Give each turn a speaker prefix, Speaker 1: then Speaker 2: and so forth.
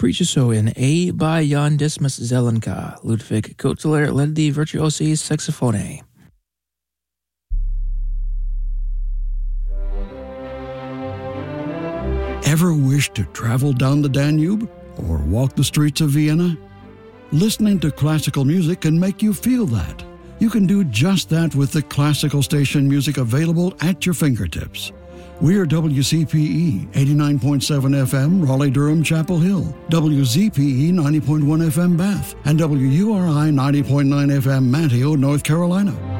Speaker 1: Preacher so in A by Jan Dismas Zelenka, Ludwig Kotler led die virtuosi saxophone.
Speaker 2: Ever wish to travel down the Danube or walk the streets of Vienna? Listening to classical music can make you feel that. You can do just that with the classical station music available at your fingertips. We're WCPE 89.7 FM, Raleigh-Durham, Chapel Hill, WZPE 90.1 FM, Bath, and WURI 90.9 FM, Manteo, North Carolina.